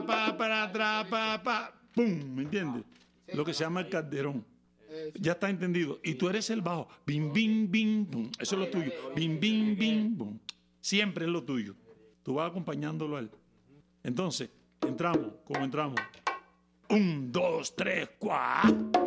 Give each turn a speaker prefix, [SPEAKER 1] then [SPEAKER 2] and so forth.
[SPEAKER 1] pa, para atrás, pa, pum, ¿me entiendes? Lo que se llama el calderón. Ya está entendido. Y tú eres el bajo. Bim, bim, bim, bum. Eso es lo tuyo. Bim, bim, bim, bum. Siempre es lo tuyo. Tú vas acompañándolo a él. Entonces, entramos, como entramos. 1, 2, 3, 4.